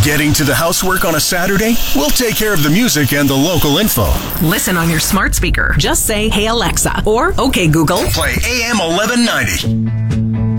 Getting to the housework on a Saturday? We'll take care of the music and the local info. Listen on your smart speaker. Just say, "Hey Alexa," or "Okay Google." Play AM 1190.